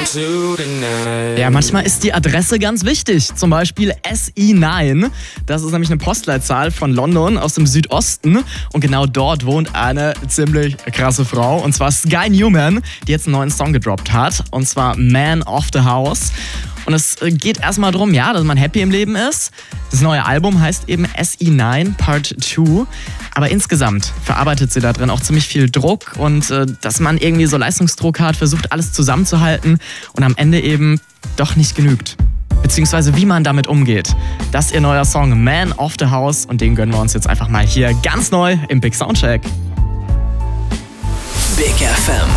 Ja, manchmal ist die Adresse ganz wichtig. Zum Beispiel SE9. Das ist nämlich eine Postleitzahl von London aus dem Südosten. Und genau dort wohnt eine ziemlich krasse Frau. Und zwar Sky Newman, die jetzt einen neuen Song gedroppt hat. Und zwar Man of the House. Und es geht erstmal darum, ja, dass man happy im Leben ist. Das neue Album heißt eben SE9 Part 2. Aber insgesamt verarbeitet sie da drin auch ziemlich viel Druck und dass man irgendwie so Leistungsdruck hat, versucht alles zusammenzuhalten und am Ende eben doch nicht genügt. Beziehungsweise wie man damit umgeht. Das ist ihr neuer Song Man of the House und den gönnen wir uns jetzt einfach mal hier ganz neu im Big Soundcheck. Big FM.